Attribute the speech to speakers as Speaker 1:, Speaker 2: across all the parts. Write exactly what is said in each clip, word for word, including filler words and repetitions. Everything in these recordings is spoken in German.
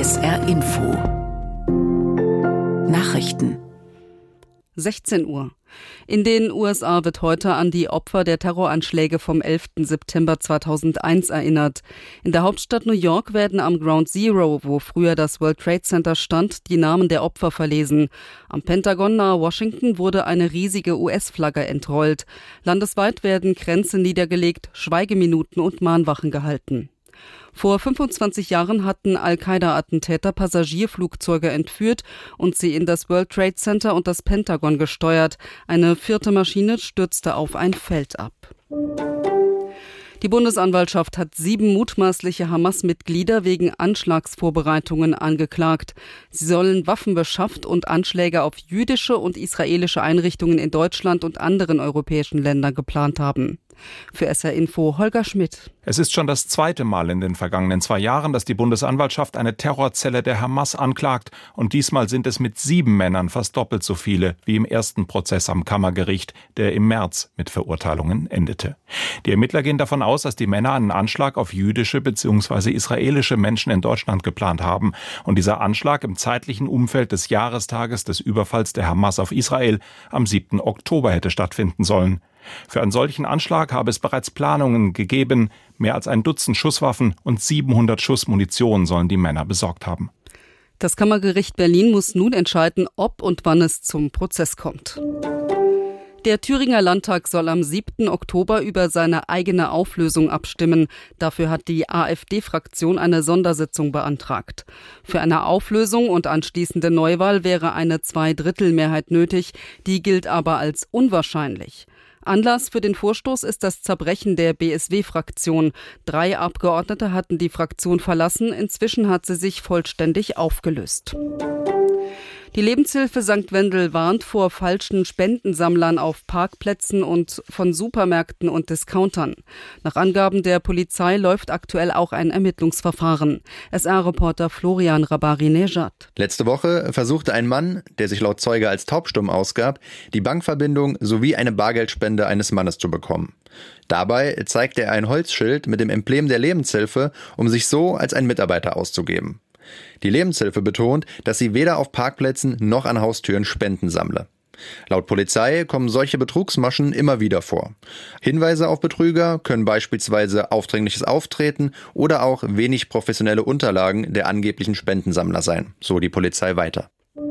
Speaker 1: S R Info Nachrichten
Speaker 2: sechzehn Uhr. In den U S A wird heute an die Opfer der Terroranschläge vom elften September zweitausendeins erinnert. In der Hauptstadt New York werden am Ground Zero, wo früher das World Trade Center stand, die Namen der Opfer verlesen. Am Pentagon nahe Washington wurde eine riesige U S-Flagge entrollt. Landesweit werden Kränze niedergelegt, Schweigeminuten und Mahnwachen gehalten. Vor fünfundzwanzig Jahren hatten Al-Qaida-Attentäter Passagierflugzeuge entführt und sie in das World Trade Center und das Pentagon gesteuert. Eine vierte Maschine stürzte auf ein Feld ab. Die Bundesanwaltschaft hat sieben mutmaßliche Hamas-Mitglieder wegen Anschlagsvorbereitungen angeklagt. Sie sollen Waffen beschafft und Anschläge auf jüdische und israelische Einrichtungen in Deutschland und anderen europäischen Ländern geplant haben. Für S R Info Holger Schmidt.
Speaker 3: Es ist schon das zweite Mal in den vergangenen zwei Jahren, dass die Bundesanwaltschaft eine Terrorzelle der Hamas anklagt. Und diesmal sind es mit sieben Männern fast doppelt so viele wie im ersten Prozess am Kammergericht, der im März mit Verurteilungen endete. Die Ermittler gehen davon aus, dass die Männer einen Anschlag auf jüdische bzw. israelische Menschen in Deutschland geplant haben. Und dieser Anschlag im zeitlichen Umfeld des Jahrestages des Überfalls der Hamas auf Israel am siebten Oktober hätte stattfinden sollen. Für einen solchen Anschlag habe es bereits Planungen gegeben. Mehr als ein Dutzend Schusswaffen und siebenhundert Schuss Munition sollen die Männer besorgt haben.
Speaker 2: Das Kammergericht Berlin muss nun entscheiden, ob und wann es zum Prozess kommt. Der Thüringer Landtag soll am siebten Oktober über seine eigene Auflösung abstimmen. Dafür hat die AfD-Fraktion eine Sondersitzung beantragt. Für eine Auflösung und anschließende Neuwahl wäre eine Zweidrittelmehrheit nötig. Die gilt aber als unwahrscheinlich. Anlass für den Vorstoß ist das Zerbrechen der B S W-Fraktion. Drei Abgeordnete hatten die Fraktion verlassen, inzwischen hat sie sich vollständig aufgelöst. Die Lebenshilfe Sankt Wendel warnt vor falschen Spendensammlern auf Parkplätzen und von Supermärkten und Discountern. Nach Angaben der Polizei läuft aktuell auch ein Ermittlungsverfahren. S R-Reporter Florian Rabari-Nejad.
Speaker 4: Letzte Woche versuchte ein Mann, der sich laut Zeuge als taubstumm ausgab, die Bankverbindung sowie eine Bargeldspende eines Mannes zu bekommen. Dabei zeigte er ein Holzschild mit dem Emblem der Lebenshilfe, um sich so als ein Mitarbeiter auszugeben. Die Lebenshilfe betont, dass sie weder auf Parkplätzen noch an Haustüren Spenden sammle. Laut Polizei kommen solche Betrugsmaschen immer wieder vor. Hinweise auf Betrüger können beispielsweise aufdringliches Auftreten oder auch wenig professionelle Unterlagen der angeblichen Spendensammler sein, so die Polizei weiter.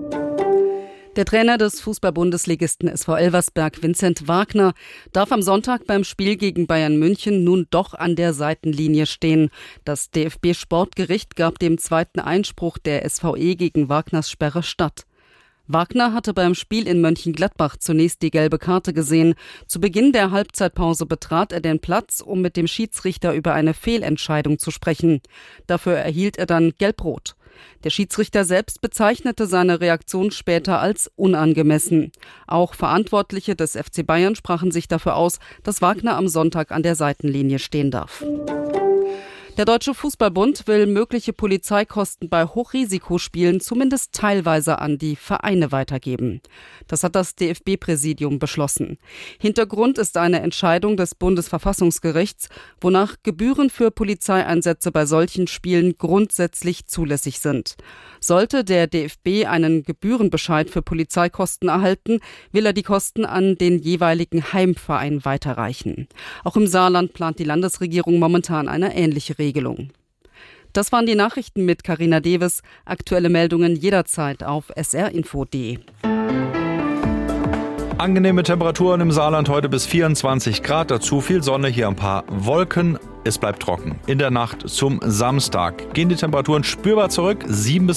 Speaker 2: Der Trainer des Fußball-Bundesligisten S V Elversberg, Vincent Wagner, darf am Sonntag beim Spiel gegen Bayern München nun doch an der Seitenlinie stehen. Das D F B-Sportgericht gab dem zweiten Einspruch der S V E gegen Wagners Sperre statt. Wagner hatte beim Spiel in Mönchengladbach zunächst die gelbe Karte gesehen. Zu Beginn der Halbzeitpause betrat er den Platz, um mit dem Schiedsrichter über eine Fehlentscheidung zu sprechen. Dafür erhielt er dann Gelb-Rot. Der Schiedsrichter selbst bezeichnete seine Reaktion später als unangemessen. Auch Verantwortliche des F C Bayern sprachen sich dafür aus, dass Wagner am Sonntag an der Seitenlinie stehen darf. Der Deutsche Fußballbund will mögliche Polizeikosten bei Hochrisikospielen zumindest teilweise an die Vereine weitergeben. Das hat das D F B-Präsidium beschlossen. Hintergrund ist eine Entscheidung des Bundesverfassungsgerichts, wonach Gebühren für Polizeieinsätze bei solchen Spielen grundsätzlich zulässig sind. Sollte der D F B einen Gebührenbescheid für Polizeikosten erhalten, will er die Kosten an den jeweiligen Heimverein weiterreichen. Auch im Saarland plant die Landesregierung momentan eine ähnliche Regelung. Das waren die Nachrichten mit Carina Deves. Aktuelle Meldungen jederzeit auf s r info punkt d e.
Speaker 5: Angenehme Temperaturen im Saarland heute bis vierundzwanzig Grad. Dazu viel Sonne, hier ein paar Wolken. Es bleibt trocken. In der Nacht zum Samstag gehen die Temperaturen spürbar zurück. sieben bis